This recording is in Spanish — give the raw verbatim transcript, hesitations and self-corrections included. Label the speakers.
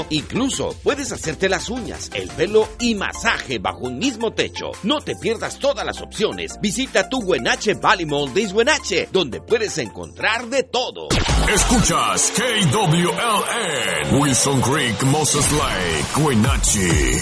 Speaker 1: Incluso puedes hacerte las uñas, el pelo y masaje bajo un mismo techo. No te pierdas todas las opciones. Visita tu Huenache Valley Mall de Huenache, donde puedes encontrar de todo.
Speaker 2: Escuchas K W L N, Wilson Creek, Moses Lake, Huenache.